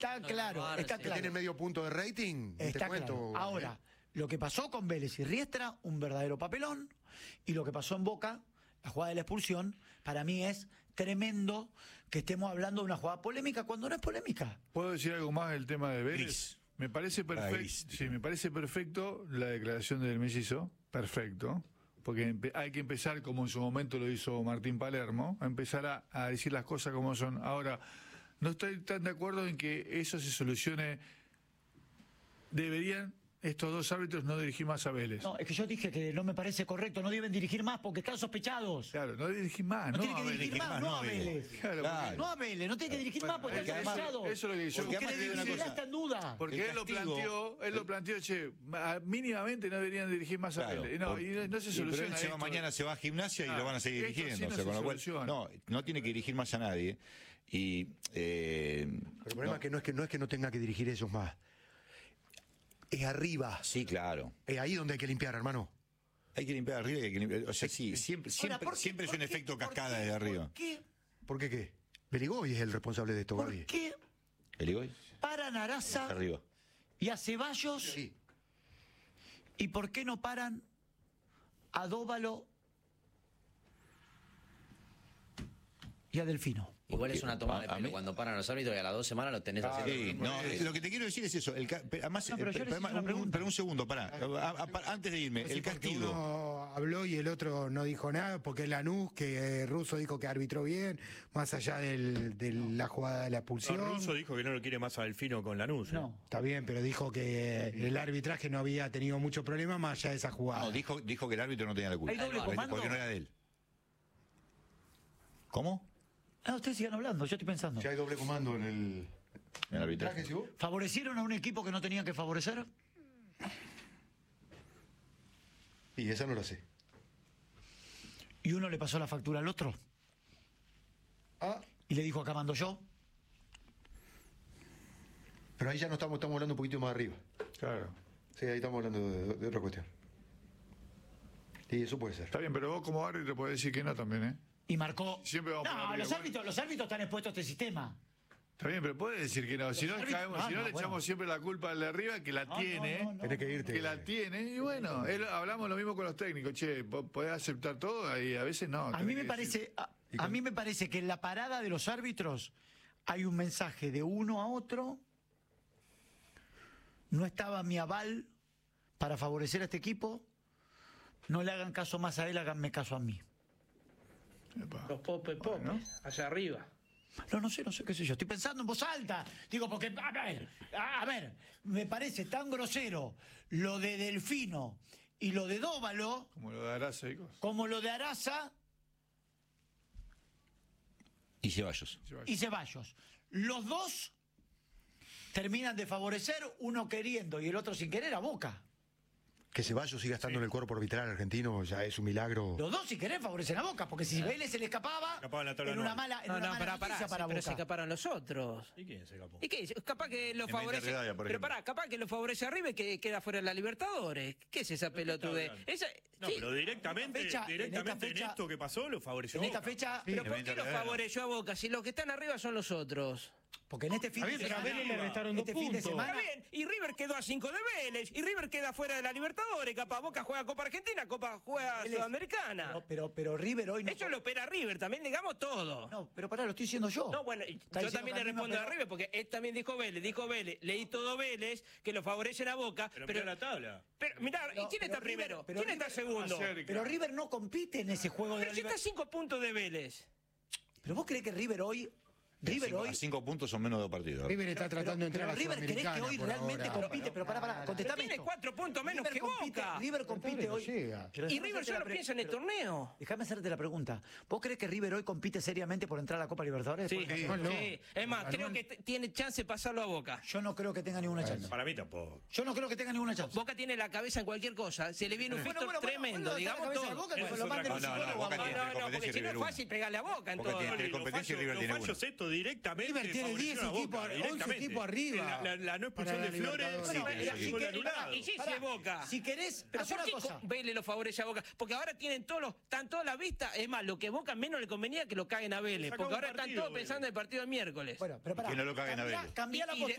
Está claro, está que claro. tiene medio punto de rating. Está te cuento. claro. Ahora, lo que pasó con Vélez y Riestra, un verdadero papelón, y lo que pasó en Boca, la jugada de la expulsión, para mí es tremendo que estemos hablando de una jugada polémica cuando no es polémica. ¿Puedo decir algo más del tema de Vélez? Gris. Me parece perfecto. Sí, me parece perfecto la declaración del mellizo. Perfecto. Porque hay que empezar, como en su momento lo hizo Martín Palermo, a empezar a decir las cosas como son. Ahora, no estoy tan de acuerdo en que eso se solucione. Deberían estos dos árbitros no dirigir más a Vélez. No, es que yo dije que no me parece correcto, no deben dirigir más porque están sospechados. Claro, no dirigir más, No no tiene que a Vélez. dirigir más, no a Vélez. Claro, Claro. No a Vélez, no tiene que dirigir más porque están además, sospechados. eso es lo que yo- Su Porque además te digo una credibilidad cosa. está en duda. Porque El castigo- él lo planteó, che, mínimamente no deberían dirigir más a Claro, Vélez. No, y no se pero soluciona él esto. mañana se va a gimnasia y Ah, lo van a seguir esto sí dirigiendo. no o sea, se con lo cual, soluciona. no tiene que dirigir más a nadie. Y Pero el problema es que no es que no tenga que dirigir ellos más. Es arriba. sí, claro. Es ahí donde hay que limpiar, hermano. Hay que limpiar arriba y hay que limpiar. O sea, sí, siempre, Ahora, ¿por qué- siempre es por un qué- efecto por cascada qué- desde arriba. ¿Por qué? ¿Por qué qué? Beligoy es el responsable de esto, ¿Por Gaby. qué ¿El Igoy? paran a Araza Arriba. y a Ceballos? Sí. ¿Y por qué no paran a Dóvalo y a Delfino? Igual es una toma de A pelo mí- cuando paran los árbitros y a las 2 semanas lo tenés haciendo lo Sí, mismo. no, lo que te quiero decir es eso. Además, No, pero yo les hice una pregunta. pero un segundo, pará. Antes de irme, Sí, el porque castigo. uno habló y el otro no dijo nada, porque Lanús, que Russo dijo que arbitró bien, más allá de la jugada de la expulsión. Russo dijo que no lo quiere más a Delfino con Lanús. No. Está bien, pero dijo que el arbitraje no había tenido mucho problema más allá de esa jugada. No, dijo que el árbitro no tenía la culpa. ¿Hay doble comando? Porque no era de él. ¿Cómo? Ah, ustedes sigan hablando, yo estoy pensando. Ya hay doble comando en el En el arbitraje. ¿sí vos? ¿Favorecieron a un equipo que no tenían que favorecer? Y esa no la sé. ¿Y uno le pasó la factura al otro? Ah, ¿Y le dijo acá mando yo? pero ahí ya no estamos hablando un poquito más arriba. Claro. Sí, ahí estamos hablando de otra cuestión. Y eso puede ser. Está bien, pero vos como árbitro podés decir que no también, ¿eh? Y marcó. Siempre vamos por No, arriba. los árbitros están expuestos a este sistema. Está bien, pero puede decir que no. Si no, árbitros- caemos, si no, no, le bueno. echamos siempre la culpa al de arriba, que la tiene. no, no. Tenés que irte. Que la tiene. Y bueno, hablamos lo mismo con los técnicos. Che, podés aceptar todo y a veces no. A tenés mí me que parece, decir- a mí me parece que en la parada de los árbitros hay un mensaje de uno a otro. No estaba mi aval para favorecer a este equipo. No le hagan caso más a él, háganme caso a mí. Epa. Los popes, allá arriba. No sé, qué sé yo. Estoy pensando en voz alta. Digo, porque, a ver, me parece tan grosero lo de Delfino y lo de Dóvalo Como lo de Arasa y cosas. como lo de Araza Y Ceballos. y Ceballos. Los dos terminan de favorecer, uno queriendo y el otro sin querer, a Boca. Que Ceballos siga estando en el cuerpo arbitral argentino ya es un milagro. Los dos sin querer favorecen a Boca, porque si Vélez se le escapaba, Escapaba en la tabla en una anual. mala, en No, una no, mala noticia para pero se Boca. escaparon los otros. ¿Y quién se escapó? ¿Y qué? Capaz que lo En favorece. Rivadavia, por Pero ejemplo. capaz que lo favorece arriba y que queda fuera de la Libertadores. ¿Qué es esa pelotudez? hablando? Esa, No, sí, pero directamente, en esta fecha- en esto que pasó lo favoreció En esta Boca. fecha, ¿Pero Sí, por qué lo Rivadavia. favoreció a Boca? Si los que están arriba son los otros. porque en este fin de Pero a semana, Vélez le restaron dos este fin de puntos. semana, Está bien, y River quedó a 5 de Vélez, y River queda fuera de la Libertadores, capaz Boca juega Copa Argentina, Copa juega Vélez- Sudamericana. pero River hoy no. Eso lo opera River, también digamos todo. No, pero pará, lo estoy diciendo yo. No, bueno, Está yo diciendo también le que a mí me respondo a operó. River, porque él también dijo Vélez, leí todo Vélez, que lo favorecen a Boca, Pero mirá la tabla. pero mirá, ¿y No, quién pero está River- primero? pero ¿Quién está River- segundo? Ayer- Pero River no compite en ese juego de Pero la si está a Libertadores. 5 puntos de Vélez. Pero vos creés que River hoy. River hoy. A 5 puntos son menos de 2 partidos. River está tratando de entrar a la River crees que Sudamericana hoy por realmente ahora. compite, pero pará, contestame Tiene esto. 4 puntos menos River que compite, Boca. River compite Pero hoy. llega. Pero Y déjame River hacerte solo la pre- piensa en el pero- torneo. Déjame hacerte la pregunta. ¿Vos crees que River hoy compite seriamente por entrar a la Copa Libertadores? Sí, Por sí. ejemplo? Es más, creo que tiene chance de pasarlo a Boca. Yo no creo que tenga ninguna chance. Para mí tampoco. Yo no creo que tenga ninguna chance. Boca tiene la cabeza en cualquier cosa. Se le viene un fixture tremendo, bueno, digamos está la cabeza todo. de Boca, que Eso lo es manden otra un cosa. psicólogo Boca a tiene No, entre porque competencia y si no es River fácil pegarle a Boca en Boca todo. tiene Los competencia y River los tiene fallos uno. estos directamente. River tiene 10 favoreció a Boca, equipos, 11 directamente. equipos arriba. La no expulsión para de la Flores. Libertadores. Sí, Bueno, que si gol querés- anulado. Y sí, Pará, es Boca. Si querés, Pero hacé ¿por una qué cosa. Vélez lo favorece a Boca? Porque ahora tienen están todas las vistas. Es más, lo que Boca menos le convenía que lo caguen a Vélez. Sacaba Porque un ahora están partido, todos pensando en el partido del miércoles. Bueno, pero pará. Que no lo caguen a Vélez. Cambia la Y de- postura.